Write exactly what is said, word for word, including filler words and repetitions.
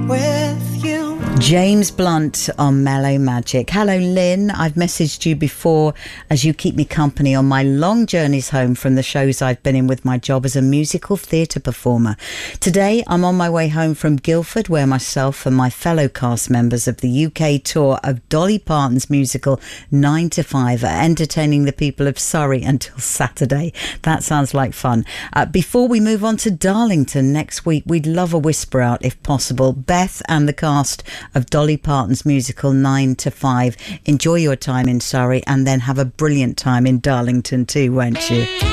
with you. James Blunt on Mellow Magic. Hello, Lynn. I've messaged you before as you keep me company on my long journeys home from the shows I've been in with my job as a musical theatre performer. Today, I'm on my way home from Guildford, where myself and my fellow cast members of the U K tour of Dolly Parton's musical nine to five are entertaining the people of Surrey until Saturday. That sounds like fun. Uh, before we move on to Darlington next week, we'd love a whisper out if possible. Beth and the cast of Dolly Parton's musical nine to five. Enjoy your time in Surrey and then have a brilliant time in Darlington too, won't you?